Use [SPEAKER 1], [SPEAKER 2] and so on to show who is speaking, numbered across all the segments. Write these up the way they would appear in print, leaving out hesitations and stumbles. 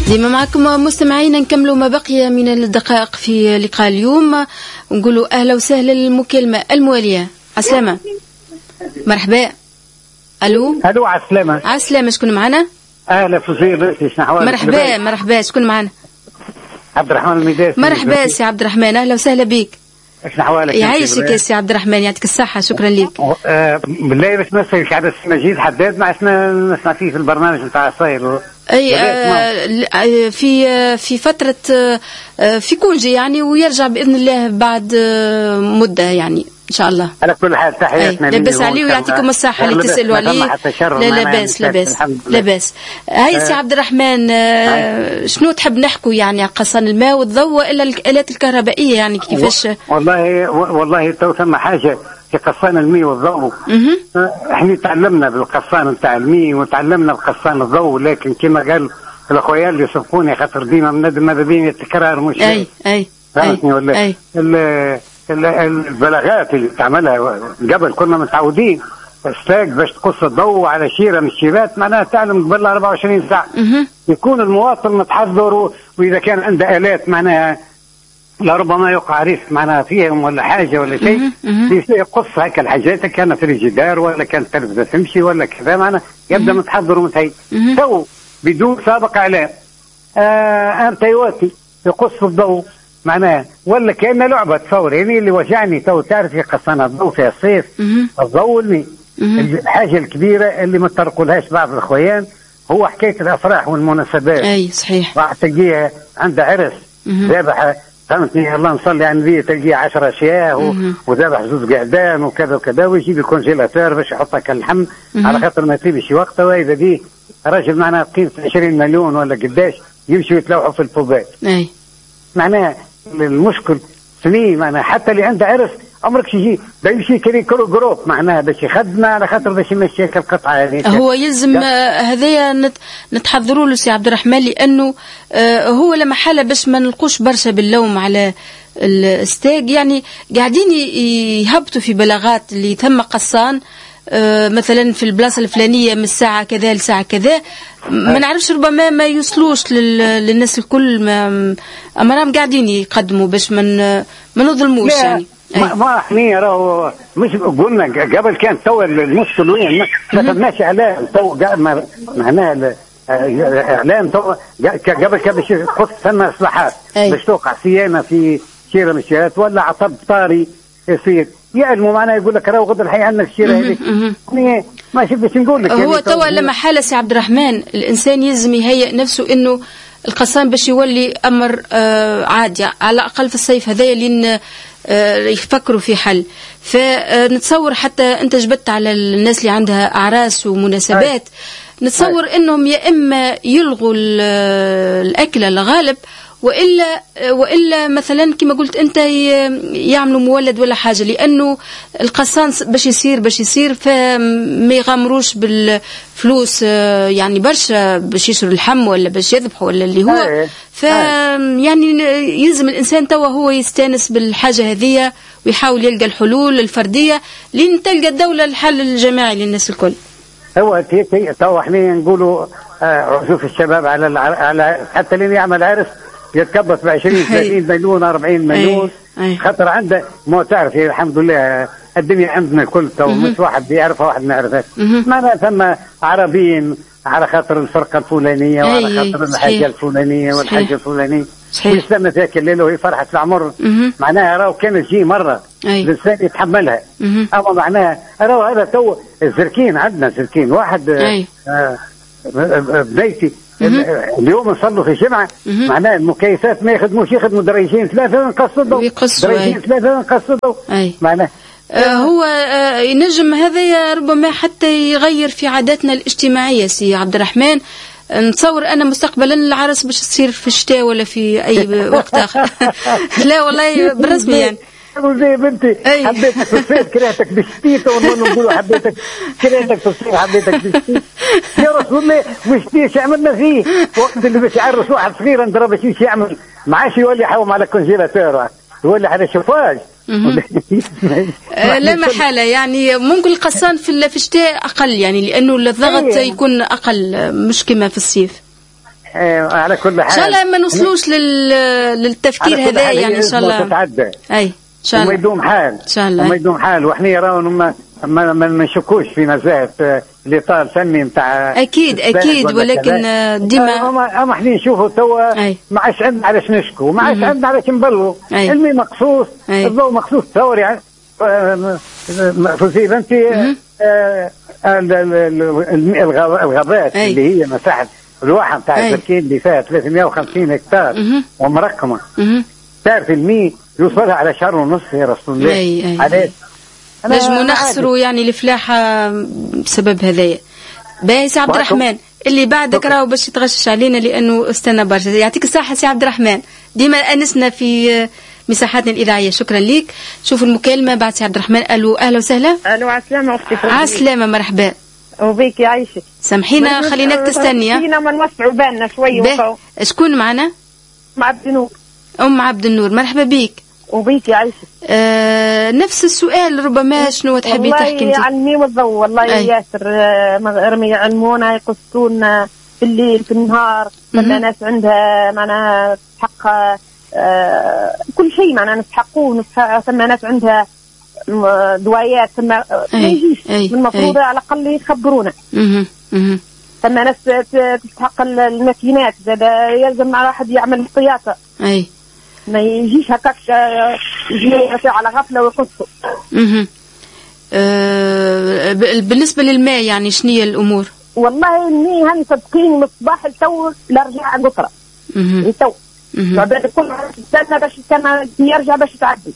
[SPEAKER 1] ديما معكم مستمعينا، نكملوا ما بقي من الدقائق في لقاء اليوم. نقولوا أهلا وسهلا للمكالمة الموالية. عسلامة، مرحبا. ألو
[SPEAKER 2] عسلامة.
[SPEAKER 1] عسلامة، شكون معنا؟
[SPEAKER 2] أهلا فوزير، شنو أحوالك؟
[SPEAKER 1] مرحبا شكون معنا؟
[SPEAKER 2] عبد الرحمن الميداسي.
[SPEAKER 1] مرحبا سي عبد الرحمن، أهلا وسهلا بك.
[SPEAKER 2] شنو أحوالك؟
[SPEAKER 1] يعيشك يا سي عبد الرحمن، يعطيك الصحة، شكرا لك.
[SPEAKER 2] بالله باش نسألك على مجيد حداد ما نسمع فيه في البرنامج نتاع الصاير.
[SPEAKER 1] أي في فترة في كونجي يعني، ويرجع بإذن الله بعد مدة يعني إن شاء الله.
[SPEAKER 2] على كل حال تحياتنا
[SPEAKER 1] لاباس عليه ويعطيكم الصحة اللي تسألوا عليه. لا باس. هاي سي عبد الرحمن، شنو تحب نحكوا يعني على قصان الماء والضوء وإلا الآلات الكهربائية يعني كيفاش؟
[SPEAKER 2] والله تو ثم حاجة في قصان الماء والضوء. احنا تعلمنا بالقصان نتاع الماء وتعلمنا بقصان الضوء، لكن كما قال الاخويا اللي سبقوني خاطر ديما ماذا بين التكرار مش فهمتني ولا البلاغات اللي تعملها قبل كنا متعودين استاك باش تقص الضوء على شيره من الشيرات معناها تعلم قبل 24 ساعه. يكون المواطن متحضر، واذا كان عنده الات معناها لربما يقع ريسك معناها فيهم ولا حاجه ولا شيء يقص هكا الحاجات، كان في الجدار ولا كانت تلفزه تمشي ولا كذا معناها يبدا متحضر ومتهيئ تو بدون سابق اعلام. امتيواتي يقص الضوء معناها ولا كأنه لعبة تصور. يعني اللي وجعني تو تعرف قصنا الضوء في الصيف الضوء اللي الحاجة الكبيرة اللي ما تطرقولهاش بعض الأخوان هو حكاية الأفراح والمناسبات.
[SPEAKER 1] أي صحيح.
[SPEAKER 2] واحد تلقيه عنده عرس ذابح فهمتني الله نصلي على النبي تلقيه 10 أشياء وذابح زوج قعدان وكذا وكذا ويجيب الكونجيلاتور باش يحطها كاللحم على خاطر ما يطيبش وقته. وإذا دي راجل معناها قيمة 20 مليون ولا قداش يمشي يتلوحوا في الفوبات.
[SPEAKER 1] أي
[SPEAKER 2] معناها المشكل سنين معناها حتى اللي عنده عرس عمرك يجي بيمشي كري جروب معناها باش يخدم على خاطر باش يمشي هيك القطعه هذه.
[SPEAKER 1] هو يلزم هذايا نتحضروا له سي عبد الرحمن، لانه هو لما حاله باش ما نلقوش برشا باللوم على الاستاج يعني قاعدين يهبطوا في بلاغات اللي ثم قصان مثلا في البلاصه الفلانيه من الساعه كذا لساعه كذا، ما نعرفش ربما ما يوصلوش للناس الكل، امرهم قاعدين يقدموا باش ما نظلموش يعني.
[SPEAKER 2] ما احنا راهو مش قلنا قبل كان تو المشكل وين ما خدناش اعلام تو معناها اعلام تو قبل كان باش تحط ثم اصلاحات باش توقع صيانه في شيره من الشيرات ولا عطب طاري يصير يعلموا معنا يقول لك راهو غدا الحي عندنا الشيره هذيك ماشي باش نقول لك.
[SPEAKER 1] هو توا لما حاله سي عبد الرحمن الانسان يلزم يهيئ نفسه انه القصان باش يولي امر عادي على الاقل في الصيف هذايا لين يفكروا في حل. فنتصور حتى انت جبت على الناس اللي عندها اعراس ومناسبات نتصور انهم يا اما يلغوا الاكل الغالب وإلا مثلا كما قلت أنت يعملوا مولد ولا حاجة، لأنه القصان باش يصير فما يغامروش بالفلوس يعني برشا باش يشروا اللحم ولا باش يذبحوا ولا اللي هو يعني يلزم الإنسان توا هو يستانس بالحاجة هذه ويحاول يلقى الحلول الفردية لين تلقى الدولة الحل الجماعي للناس الكل.
[SPEAKER 2] هو تو احنا نقولوا عزوف الشباب على حتى اللي يعمل عرس يتكبس ب 20 30 مليون 40 مليون خاطر عنده ما تعرف الحمد لله الدنيا عندنا الكل تو مش واحد يعرفها واحد ما يعرفهاش. ما ثم عربيين على خاطر الفرقه الفلانيه وعلى خاطر الحاجه الفلانيه والحاجه الفلانيه ويستنى ذاك الليل وهي فرحه العمر معناها راهو كانت تجي مره الانسان يتحملها. اما معناها راهو هذا تو الزركين عندنا زركين واحد بدايتي اليوم نصلوا في الجمعة معناه المكيفات ما يخدموا درجين 3 ونقصدوا درجين 3 ونقصدوا معناه
[SPEAKER 1] هو ينجم هذا ربما حتى يغير في عاداتنا الاجتماعية سي عبد الرحمن. نتصور أنا مستقبلا العرس باش تصير في الشتاء ولا في أي وقت آخر. لا والله بالرسمي يعني
[SPEAKER 2] زي بنتي حبيتك في الصيف كرهتك بالشتيت ونقولوا حبيتك كرهتك في الصيف حبيتك بالشتيت يا رسول الله والشتيت عملنا فيه وقت اللي باش يعرس واحد صغير نضرب شي يعمل معاش يولي يحوم على كونجيلاتور يولي على شفاج.
[SPEAKER 1] لا محالة يعني ممكن القصان في الشتاء أقل يعني لأنه الضغط يكون أقل مش كما في الصيف.
[SPEAKER 2] على كل حال
[SPEAKER 1] ان شاء الله ما نوصلوش للتفكير هذا يعني ان شاء الله
[SPEAKER 2] تتعدى.
[SPEAKER 1] اي ان شاء الله
[SPEAKER 2] وما يدوم حال
[SPEAKER 1] ان شاء الله
[SPEAKER 2] وما يدوم حال. وحنا راهو ما نشكوش في نزاهه الاطار الفني نتاع
[SPEAKER 1] اكيد ولكن ديما
[SPEAKER 2] اما احنا نشوفوا توا ما عادش عندنا علاش نشكو، ما عادش عندنا علاش نبلوا. المي مقصوص، الضوء مقصوص ثوري فوزي انت الغابات اللي هي مساحه الواحه نتاع البركين اللي فيها 350 هكتار ومرقمه. تعرف المي يوصلها على شهر ونص يا رسول الله. علاش؟
[SPEAKER 1] نجموا نخسروا يعني الفلاحه بسبب هذايا. باهي سي عبد الرحمن اللي بعدك راهو باش يتغشش علينا لانه استنى برشا. يعطيك الصحه سي عبد الرحمن، ديما انسنا في مساحاتنا الاذاعيه. شكرا ليك. شوفوا المكالمه بعد سي عبد الرحمن. الو اهلا وسهلا.
[SPEAKER 3] الو عسلامه اختي فوزيه.
[SPEAKER 1] عسلامه مرحبا.
[SPEAKER 3] وبيك يعيشك.
[SPEAKER 1] سامحينا خليناك تستني.
[SPEAKER 3] خلينا ما نوسعوا بالنا شويه.
[SPEAKER 1] شكون معنا؟
[SPEAKER 3] عبد النور.
[SPEAKER 1] عبد النور مرحبا بيك.
[SPEAKER 3] وبيك يعيشك.
[SPEAKER 1] نفس السؤال ربما شنو تحبي تحكي انت؟
[SPEAKER 3] والله علمي والضوء والله ياسر رمي يعلمونا يقصونا في الليل في النهار. ثم ناس عندها معناها تحق كل شيء معناها نستحقوه. ثم ناس عندها دوايات ثم ما يجيش من المفروض على الأقل يخبرونا. ثم ناس تستحق الماكينات هذا يلزم على واحد يعمل احتياطه. ما يجيش هكاك يجي على غفله ويقصوا.
[SPEAKER 1] بالنسبه للماء يعني شنية الامور؟
[SPEAKER 3] والله الماء هاني صدقيني من الصباح لتو لرجع قطره لتو بعد كل سنه باش كان يرجع باش تعدي.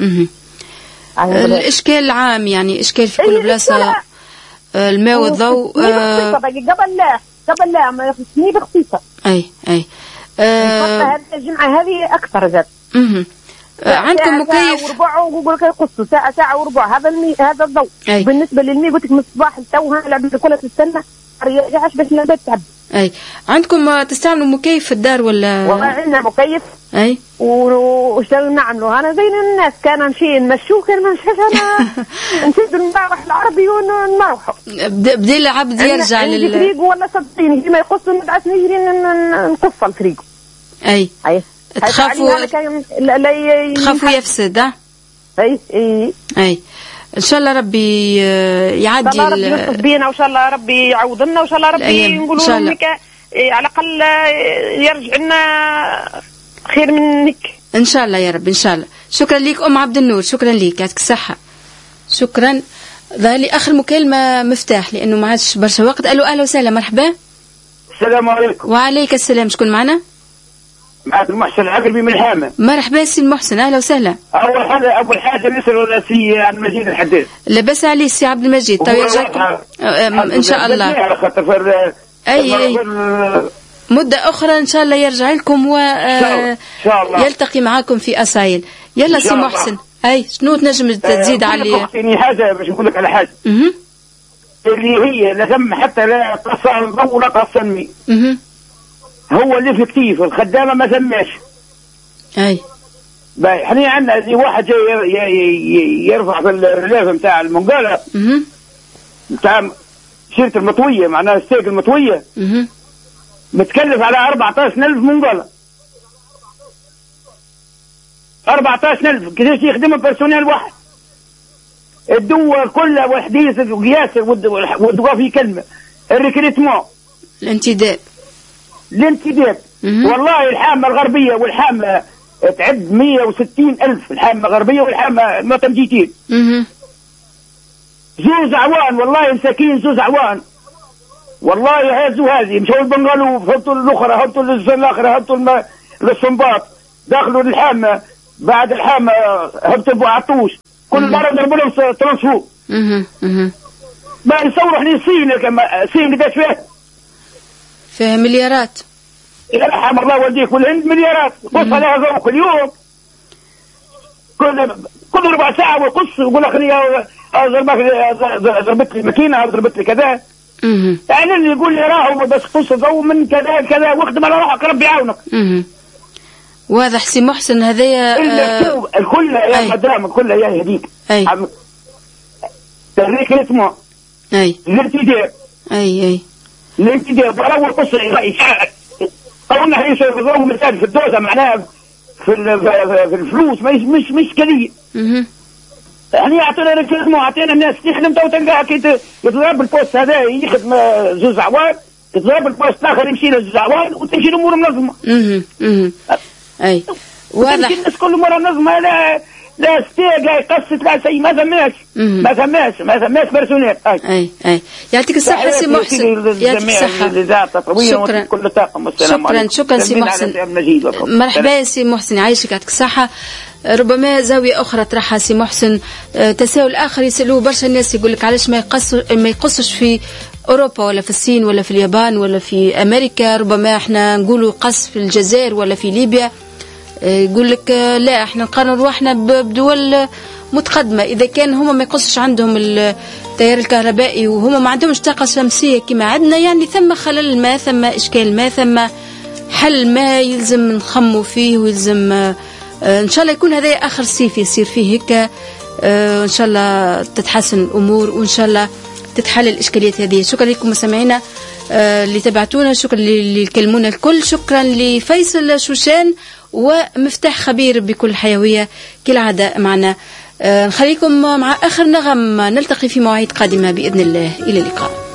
[SPEAKER 1] الاشكال العام يعني اشكال في كل بلاصه الماء والضوء. قبل لا ما يخصني بخصيصه. هذه الجمعه هذه اكثر زاد. عندكم مكيف
[SPEAKER 3] وربع ويقول لك يقصوا ساعه وربع. هذا الضوء. بالنسبه للمي قلت لك من الصباح لتو لعبت كلها تستنى ما يرجعش باش البيت تعبي.
[SPEAKER 1] عندكم تستعملوا مكيف في الدار ولا؟
[SPEAKER 3] والله عندنا مكيف. وش نعملوا انا زي الناس كان نمشي نمشوه كان ما نمشيش انا نسد نروح العربي ونروحوا
[SPEAKER 1] بدي العبد يرجع
[SPEAKER 3] للفريق ولا صدقيني كيما يقصوا ندعس نجري نقص الفريق.
[SPEAKER 1] تخافوا يفسد. ان شاء الله ربي يعدي.
[SPEAKER 3] ان شاء الله ربي يلطف بينا وان شاء الله ربي يعوضنا وان شاء الله ربي نقولوا لهم على الاقل يرجع لنا خير منك
[SPEAKER 1] ان شاء الله يا رب ان شاء الله. شكرا ليك عبد النور. شكرا ليك يعطيك الصحه. شكرا. ظهر لي اخر مكالمه مفتاح لانه ما عادش برشا وقت. الو اهلا وسهلا مرحبا.
[SPEAKER 4] السلام عليكم.
[SPEAKER 1] وعليك السلام. شكون معنا؟
[SPEAKER 4] معك المحسن العقربي من الحامة.
[SPEAKER 1] مرحبا سي المحسن اهلا وسهلا.
[SPEAKER 4] اول حاجه نسال سي عبد المجيد الحداد.
[SPEAKER 1] لاباس عليه سي عبد المجيد. تو يرجعكم ان شاء الله. اي مده اخرى ان شاء الله يرجع لكم ويلتقي معاكم في اسايل. يلا سي محسن. شنو تنجم تزيد عليه؟
[SPEAKER 4] حاجه باش نقول لك على حاجه اللي هي لازم حتى لا تصل الضوء ولا تصل هو اللي في كتيف الخدامه ما سماش. احنا عندنا زي واحد يرفع في الرلاف نتاع المنقاله نتاع شيرة المطويه معناها ستيك المطويه متكلف على 14,000 منقاله. 14,000 كيفاش يخدم بيرسونيل واحد؟ الدوا كلها والحديث وقياسر والدوا في كلمه الريكريتمون
[SPEAKER 1] الانتداب
[SPEAKER 4] والله الحامه الغربيه والحامه تعد 160,000 الحامه الغربيه والحامه متمجيتين. زوز عوان والله مساكين زوز عوان والله هازوا هذه مشوا البنغالو هبطوا الاخرى هبطوا للسنه الاخرى هبطوا للصنباط دخلوا الحامه بعد الحامه هبطوا بوعطوش كل مره ضربوا لهم ترانسفو. ما نصوروا احنا الصين قداش
[SPEAKER 1] فيها مليارات.
[SPEAKER 4] يرحم الله والديك والهند مليارات قص عليها ضوء كل يوم كل ربع ساعه ويقص ويقول لك ضربت لي ماكينه ضربت لي كذا. يعني اللي يقول لي راهو بس قص ضوء من كذا كذا واخدم على روحك ربي يعاونك.
[SPEAKER 1] واضح سي محسن هذايا
[SPEAKER 4] الكل يا مدام الكل يا يهديك. تهريك اسمه الانتداب.
[SPEAKER 1] الانتداب
[SPEAKER 4] ولو القص يشغلوا مثال في الدوزة معناها في الفلوس مش إشكالية. يعني يعطينا ريفيرمون، عطينا الناس تخدم تو تلقاها كي يضرب البوست هذا يخدم زوز عوام، تضرب البوست الآخر يمشي لزوز عوام وتمشي الأمور منظمة.
[SPEAKER 1] أي واضح.
[SPEAKER 4] الناس كل مرة منظمة. لا ستيجا يقصد لا شيء ما ثماش بيرسونيل.
[SPEAKER 1] اي يعطيك الصحة سي محسن. يعطيك الصحة. شكرا سي محسن. مرحبا سي محسن، يعيشك، يعطيك الصحة. ربما زاوية أخرى طرحها سي محسن، تساؤل آخر يسألوه برشا الناس، يقول لك علاش ما يقصش في أوروبا ولا في الصين ولا في اليابان ولا في أمريكا؟ ربما احنا نقولوا قص في الجزائر ولا في ليبيا. يقول لك لا، احنا نقارن روحنا بدول متقدمة. إذا كان هما ما يقصش عندهم التيار الكهربائي وهما ما عندهمش طاقة شمسية كما عندنا، يعني ثم خلل ما، ثم إشكال ما، ثم حل ما يلزم نخموا فيه، ويلزم إن شاء الله يكون هذا آخر صيف يصير فيه هيك. إن شاء الله تتحسن الأمور، وإن شاء الله تتحل الإشكاليات هذه. شكرا لكم مستمعينا اللي تبعتونا، شكرا اللي كلمونا الكل، شكرا لفيصل شوشان ومفتاح خبير بكل حيوية كالعادة معنا. نخليكم مع آخر نغم، نلتقي في مواعيد قادمة بإذن الله. إلى اللقاء.